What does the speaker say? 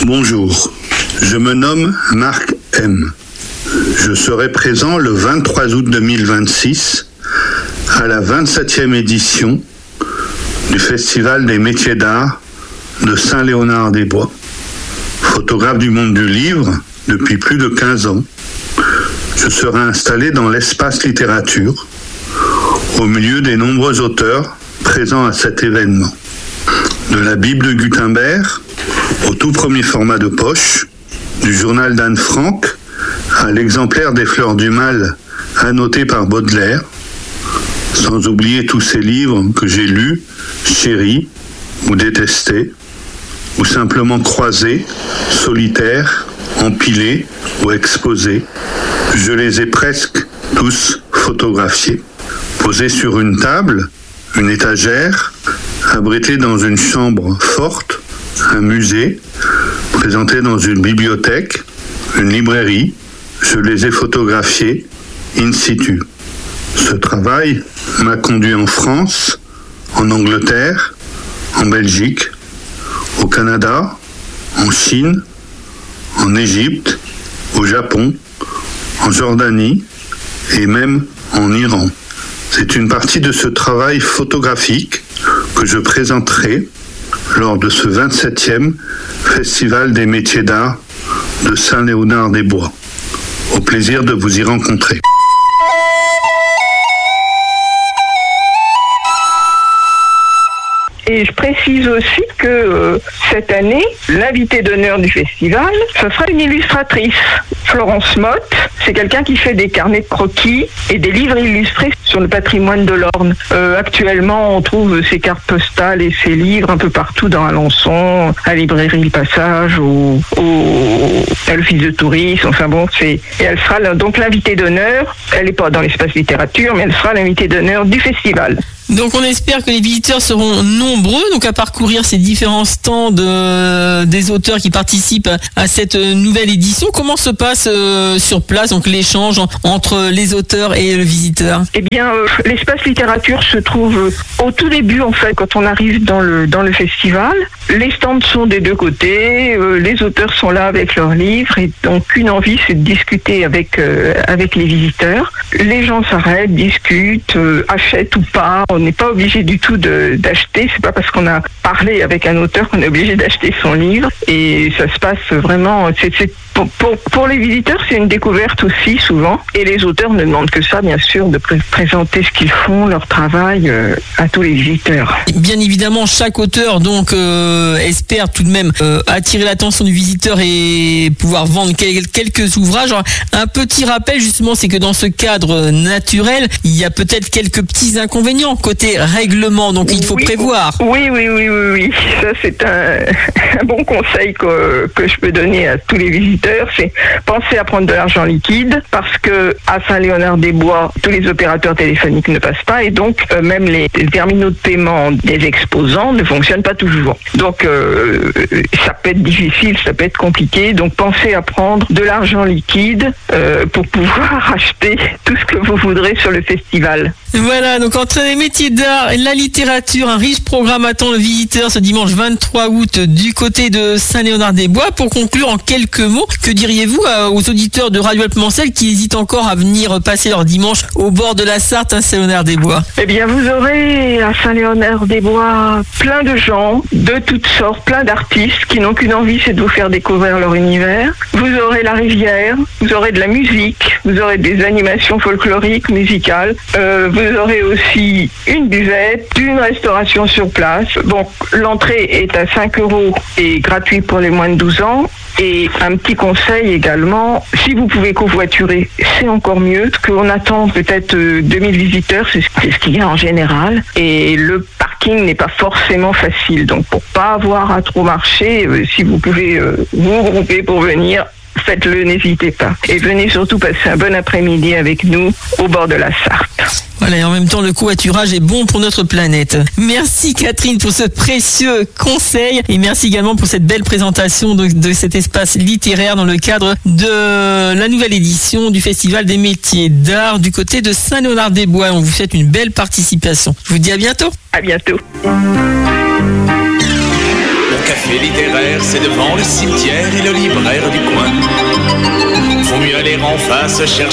Bonjour, je me nomme Marc M. Je serai présent le 23 août 2026 à la 27e édition du Festival des métiers d'art de Saint-Léonard-des-Bois. Photographe du monde du livre depuis plus de 15 ans, je serai installé dans l'espace littérature, au milieu des nombreux auteurs présents à cet événement. De la Bible de Gutenberg au tout premier format de poche, du journal d'Anne Frank à l'exemplaire des Fleurs du Mal annoté par Baudelaire, sans oublier tous ces livres que j'ai lus, chéris ou détestés, ou simplement croisés, solitaires, empilés ou exposés. Je les ai presque tous photographiés. Posés sur une table, une étagère, abrités dans une chambre forte, un musée, présentés dans une bibliothèque, une librairie, je les ai photographiés in situ. Ce travail m'a conduit en France, en Angleterre, en Belgique, au Canada, en Chine, en Égypte, au Japon, en Jordanie et même en Iran. C'est une partie de ce travail photographique que je présenterai lors de ce 27e Festival des métiers d'art de Saint-Léonard-des-Bois. Au plaisir de vous y rencontrer. Et je précise aussi que cette année, l'invité d'honneur du festival, ce sera une illustratrice, Florence Motte. C'est quelqu'un qui fait des carnets de croquis et des livres illustrés sur le patrimoine de l'Orne. Actuellement, on trouve ces cartes postales et ces livres un peu partout dans Alençon, à la librairie Le Passage, à l'office de tourisme. Enfin bon, et elle sera donc l'invitée d'honneur. Elle n'est pas dans l'espace littérature, mais elle sera l'invitée d'honneur du festival. Donc on espère que les visiteurs seront nombreux à parcourir ces différents stands des auteurs qui participent à cette nouvelle édition. Comment se passe sur place donc l'échange entre les auteurs et le visiteur? Eh bien, l'espace littérature se trouve au tout début en fait quand on arrive dans le festival. Les stands sont des deux côtés, les auteurs sont là avec leurs livres et donc une envie c'est de discuter avec les visiteurs. Les gens s'arrêtent, discutent, achètent ou pas. On n'est pas obligé du tout d'acheter. C'est pas parce qu'on a parlé avec un auteur qu'on est obligé d'acheter son livre. Et ça se passe vraiment. Pour les visiteurs, c'est une découverte aussi souvent. Et les auteurs ne demandent que ça, bien sûr, de présenter ce qu'ils font, leur travail à tous les visiteurs. Bien évidemment, chaque auteur donc espère tout de même attirer l'attention du visiteur et pouvoir vendre quelques ouvrages. Alors, un petit rappel justement, c'est que dans ce cadre naturel, il y a peut-être quelques petits inconvénients côté règlement, donc il faut prévoir. Oui. Ça, c'est un bon conseil que je peux donner à tous les visiteurs. C'est penser à prendre de l'argent liquide parce que à Saint-Léonard-des-Bois, tous les opérateurs téléphoniques ne passent pas et donc même les terminaux de paiement des exposants ne fonctionnent pas toujours. Donc ça peut être difficile, ça peut être compliqué. Donc pensez à prendre de l'argent liquide pour pouvoir acheter tout ce que vous voudrez sur le festival. Voilà, donc entre les métiers d'art et la littérature, un riche programme attend le visiteur ce dimanche 23 août du côté de Saint-Léonard-des-Bois. Pour conclure en quelques mots, que diriez-vous aux auditeurs de Radio Alpes-Mancel qui hésitent encore à venir passer leur dimanche au bord de la Sarthe à Saint-Léonard-des-Bois? Eh bien, vous aurez à Saint-Léonard-des-Bois plein de gens, de toutes sortes, plein d'artistes qui n'ont qu'une envie, c'est de vous faire découvrir leur univers. Vous aurez la rivière, vous aurez de la musique, vous aurez des animations folkloriques, musicales. Vous aurez aussi une buvette, une restauration sur place. Bon, l'entrée est à 5 € et gratuite pour les moins de 12 ans. Et un petit conseil également, si vous pouvez covoiturer, c'est encore mieux, parce qu'on attend peut-être 2000 visiteurs, c'est ce qu'il y a en général. Et le parking n'est pas forcément facile. Donc pour pas avoir à trop marcher, si vous pouvez vous grouper pour venir, faites-le, n'hésitez pas. Et venez surtout passer un bon après-midi avec nous au bord de la Sarthe. Voilà, et en même temps, le covoiturage est bon pour notre planète. Merci Catherine pour ce précieux conseil et merci également pour cette belle présentation de cet espace littéraire dans le cadre de la nouvelle édition du Festival des métiers d'art du côté de Saint-Léonard-des-Bois. On vous souhaite une belle participation. Je vous dis à bientôt. À bientôt. café littéraire, c'est devant le cimetière et le libraire du coin. Faut mieux aller en face chercher